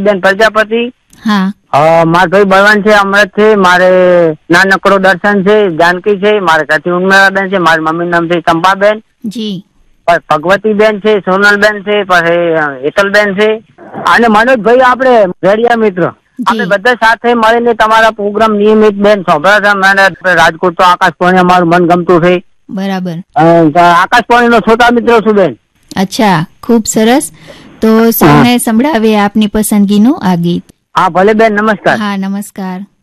બેન પ્રજાપતિ. હા. મારા ભાઈ બળવાન છે, અમૃત છે, મારે નાનકડો દર્શન છે, જાનકી છે, મારે કાચી ઉર્મિલાબેન છે, મારી મમ્મી નામ છે ચંપાબેન જી. ભગવતીબેન છે, સોનલબેન છે, પછી હેતલબેન છે, અને મનોજભાઈ આપણે રેડિયા મિત્ર. આપણે બધા સાથે મળીને તમારા પ્રોગ્રામ નિયમિત બેન સાંભળ્યા છે. મને રાજકોટ તો આકાશવાણી અમારું મન ગમતું છે. બરાબર. આકાશવાણી નો છોટા મિત્ર છું બેન. અચ્છા, ખૂબ સરસ. તો સૌને સંભળાવીએ આપની પસંદગીનું આ ગીત. હા ભલે બેન, નમસ્કાર. હા, નમસ્કાર.